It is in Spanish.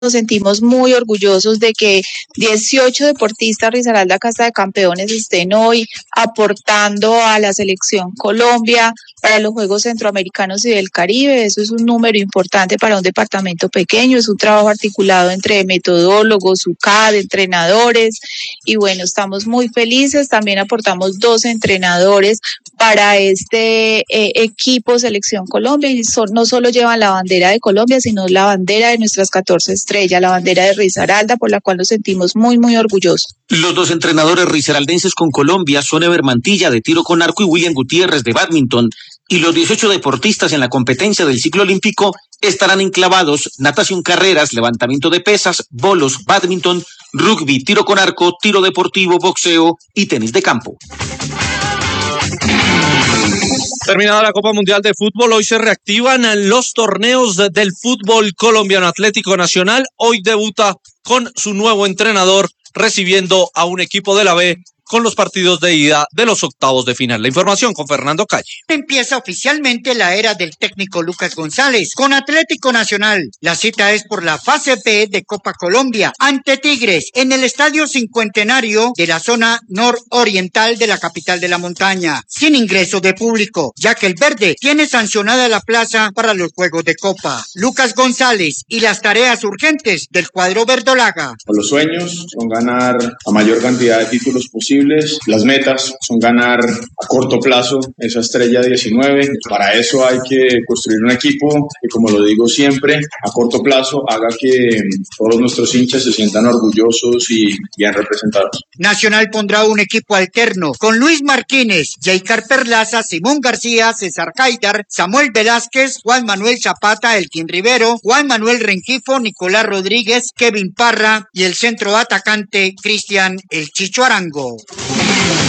Nos sentimos muy orgullosos de que 18 deportistas Risaralda Casa de Campeones estén hoy aportando a la selección Colombia para los Juegos Centroamericanos y del Caribe. Eso es un número importante para un departamento pequeño, es un trabajo articulado entre metodólogos, UCAD, entrenadores, y bueno, estamos muy felices. También aportamos 2 entrenadores para este equipo Selección Colombia, y no solo llevan la bandera de Colombia, sino la bandera de nuestras 14 estrellas, la bandera de Risaralda, por la cual nos sentimos muy, muy orgullosos. Los 2 entrenadores risaraldenses con Colombia son Ever Mantilla de tiro con arco y William Gutiérrez de bádminton, y los 18 deportistas en la competencia del ciclo olímpico estarán enclavados: natación, carreras, levantamiento de pesas, bolos, bádminton, rugby, tiro con arco, tiro deportivo, boxeo y tenis de campo. Terminada la Copa Mundial de Fútbol, hoy se reactivan los torneos del fútbol colombiano. Atlético Nacional hoy debuta con su nuevo entrenador, recibiendo a un equipo de la B con los partidos de ida de los octavos de final. La información con Fernando Calle. Empieza oficialmente la era del técnico Lucas González con Atlético Nacional. La cita es por la fase B de Copa Colombia ante Tigres en el Estadio Cincuentenario de la zona nororiental de la capital de la montaña, sin ingreso de público, ya que el verde tiene sancionada la plaza para los juegos de Copa. Lucas González y las tareas urgentes del cuadro verdolaga. Los sueños son ganar a mayor cantidad de títulos posible. Las metas son ganar a corto plazo esa estrella 19. Para eso hay que construir un equipo que, como lo digo siempre, a corto plazo haga que todos nuestros hinchas se sientan orgullosos y bien representados. Nacional pondrá un equipo alterno con Luis Martínez, Jaycar Perlaza, Simón García, César Caidar, Samuel Velázquez, Juan Manuel Zapata, Elkin Rivero, Juan Manuel Rengifo, Nicolás Rodríguez, Kevin Parra y el centro atacante Cristian El Chicho Arango.